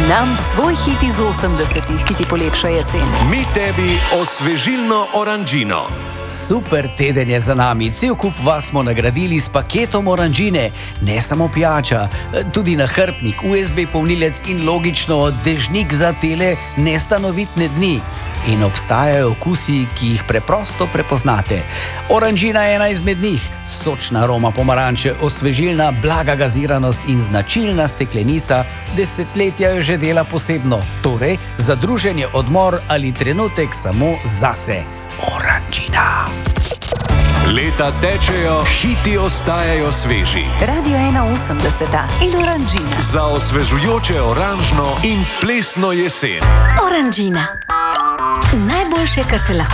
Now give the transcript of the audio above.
nam svoj hit iz 80-ih, ki ti polepša jesen. Mi tebi osvežilno oranžino. Super teden je za nami, cel kup vas smo nagradili s paketom oranžine, ne samo pijača, tudi nahrbtnik, USB polnilec in logično dežnik za tele nestanovitne dni. In obstajajo okusi, ki jih preprosto prepoznate. Oranžina je ena izmed njih, sočna aroma pomaranče, osvežilna, blaga gaziranost in značilna steklenica, desetletja jo že dela posebno, torej za druženje, odmor ali trenutek samo zase. Oranžina. Leta tečejo, hiti ostajajo sveži. Radio 81 in oranžina. Za osvežujoče oranžno in plesno jesen. Oranžina. Najboljše, kar se lahko